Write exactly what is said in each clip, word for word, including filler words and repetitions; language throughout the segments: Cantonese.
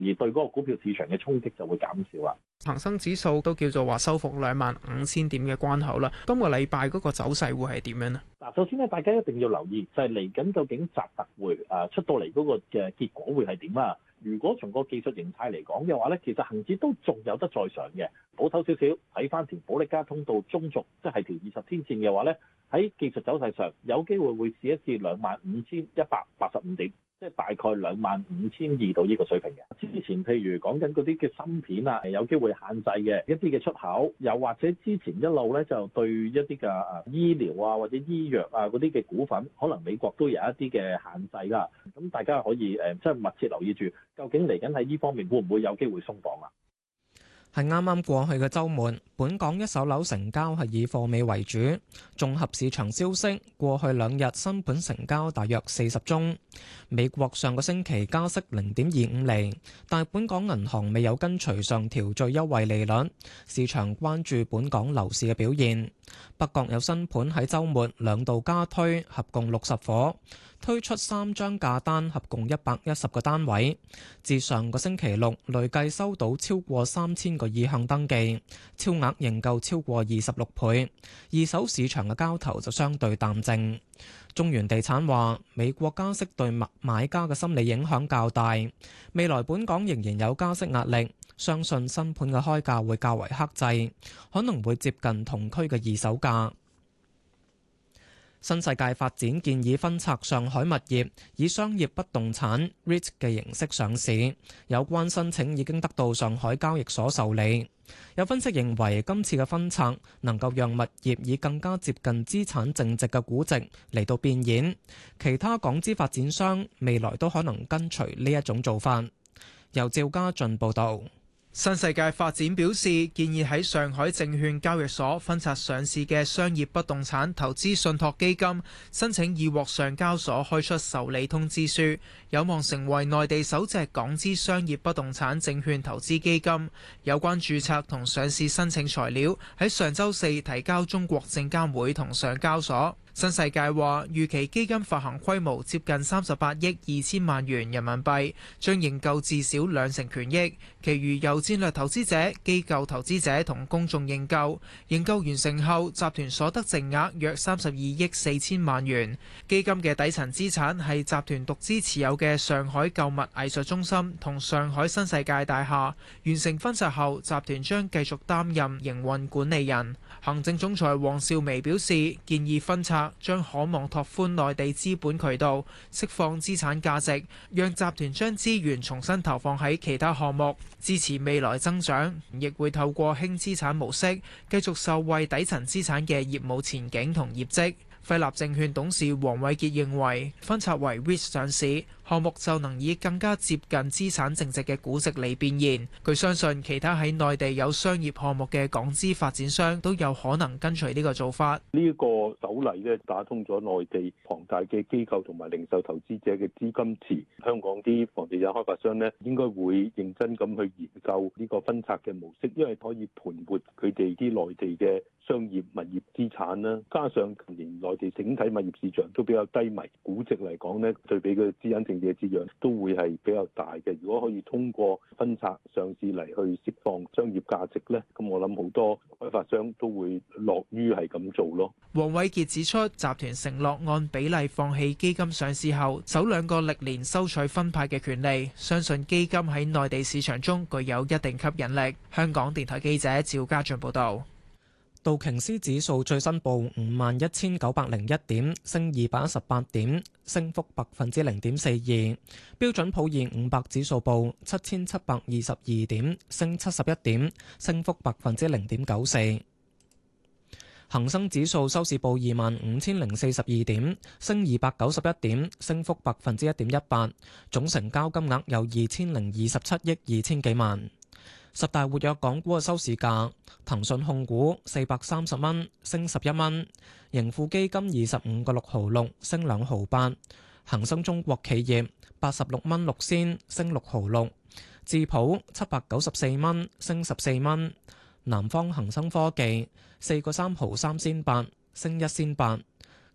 而對嗰個股票市場嘅衝擊就會減少啦。 恒生指數都叫做話收復兩萬五千點嘅關口啦。今個禮拜嗰個走勢會係點樣呢？ 嗱，首先咧，大家一定要留意就係嚟緊究竟習特會誒出到嚟嗰個嘅結果會係點啊？如果從個技術形態嚟講嘅話咧，其實恒指都仲有得再上嘅。保守少少睇翻條保力加通道中軸，即係條二十天線嘅話咧，喺技術走勢上有機會會試一試兩萬五千一百八十五點。即係大概兩萬五千二到呢個水平嘅。之前譬如講緊嗰啲嘅芯片啊，係有機會限制嘅一啲嘅出口，又或者之前一路咧就對一啲嘅誒醫療啊或者醫藥啊嗰啲嘅股份，可能美國都有一啲嘅限制啦。咁大家可以誒即係密切留意住，究竟嚟緊喺呢方面會唔會有機會鬆綁啊？ 係啱啱過去嘅週末，本港一手樓成交係以貨尾為主。綜合市場消息，過去兩日新盤成交大約四十宗。美國上個星期加息零點二五厘，但本港銀行未有跟隨上調最優惠利率。市場關注本港樓市嘅表現。北角有新盤喺週末兩度加推，合共六十伙。推出三張價單，合共一百一十個單位。自上個星期六累計收到超過三千個意向登記，超額認購超過二十六倍。二手市場嘅交投就相對淡靜。中原地產話，美國加息對買家嘅心理影響較大，未來本港仍然有加息壓力，相信新盤嘅開價會較為克制，可能會接近同區嘅二手價。新世界發展建議分拆上海物業，以商業不動產 REIT 嘅形式上市。有關申請已經得到上海交易所受理。有分析認為，今次嘅分拆能夠讓物業以更加接近資產淨值嘅估值嚟到變現。其他港資發展商未來都可能跟隨呢一種做法。由趙家俊報導。 新世界發展表示，建議喺上海證券交易所分拆上市嘅商業不動產投資信託基金，申請已獲上交所開出受理通知書，有望成為內地首隻港資商業不動產證券投資基金。有關註冊同上市申請材料喺上週四提交中國證監會同上交所。新世界話，預期基金發行規模接近三十八億二千萬元人民幣，將認購至少兩成權益，其餘由戰略投資者、機構投資者同公眾認購。認購完成後，集團所得淨額約三十二億四千萬元。基金嘅底層資產係集團獨資持有嘅上海購物藝術中心同上海新世界大廈。完成分拆後，集團將繼續擔任營運管理人。行政總裁黃少薇表示，建議分拆將可望拓寬內地資本渠道，釋放資產價值，讓集團將資源重新投放喺其他項目，支持未來增長。亦會透過輕資產模式，繼續受惠底層資產嘅業務前景同業績。輝立證券董事黃偉傑認為，分拆為 REIT 上市項目就能以更加接近資產淨值嘅估值嚟變現。佢相信其他喺內地有商業項目嘅港資發展商都有可能跟隨呢個做法。 呢個首例咧，打通咗內地龐大嘅機構同埋零售投資者嘅資金池。香港啲房地產開發商咧，應該會認真咁去研究呢個分拆嘅模式，因為可以盤活佢哋啲內地嘅商業物業資產啦。加上近年內地整體物業市場都比較低迷，估值嚟講咧，對比佢資產淨值嘅折讓都會係比較大嘅。如果可以通過分拆上市嚟去釋放商業價值咧，咁我諗好多開發商都會樂於係咁做咯。 黃偉傑指出，集團承諾按比例放棄基金上市後首兩個歷年收取分派嘅權利，相信基金喺內地市場中具有一定吸引力。香港電台記者趙家俊報道。 道瓊斯指數最新報五萬一千九百零一點，升二百一十八點，升幅百分之零點四二。標準普爾五百指數報七千七百二十二點，升七十一點，升幅百分之零點九四。恒生指數收市報二萬五千零四十二點，升二百九十一點，升幅百分之一點一八。總成交金額有二千零二十七億二千幾萬。十大活躍港股嘅收市價：騰訊控股四百三十蚊，升十一蚊；盈富基金二十五個六毫六，升兩毫八；恒生中國企業八十六蚊六仙，升六毫六；智普七百九十四蚊，升十四蚊；南方恒生科技四個三毫三仙八，升一仙八；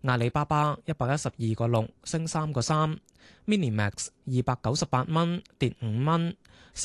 阿里巴巴一百一十二個六升三個三，Minimax 二百九十八蚊跌五蚊。